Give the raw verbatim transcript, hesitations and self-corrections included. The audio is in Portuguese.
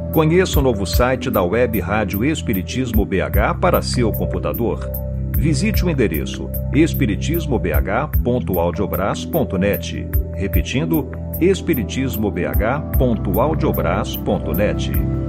Conheça o novo site da Web Rádio Espiritismo B H para seu computador. Visite o endereço espiritismo b h ponto audiobras ponto net. Repetindo, espiritismo b h ponto audiobras ponto net.